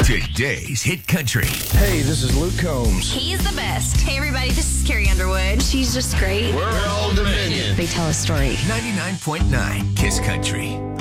Today's Hit Country. Hey, this is Luke Combs. He's the best. Hey, everybody, this is Carrie Underwood. She's just great. We're Old Dominion. They tell a story. 99.9 Kiss Country.